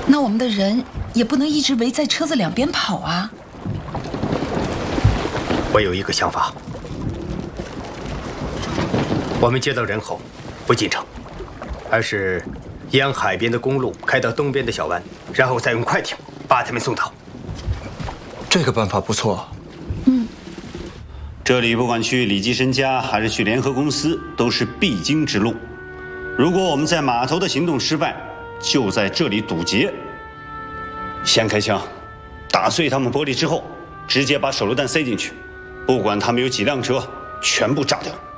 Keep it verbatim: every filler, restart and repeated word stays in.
那我们的人也不能一直围在车子两边跑啊。 我有一个想法，我们接到人后，不进城，而是沿海边的公路开到东边的小湾，然后再用快艇把他们送到。 这个办法不错。 嗯， 这里不管去李济深家还是去联合公司，都是必经之路。如果我们在码头的行动失败，就在这里堵截。先开枪，打碎他们玻璃之后，直接把手榴弹塞进去，不管他们有几辆车，全部炸掉。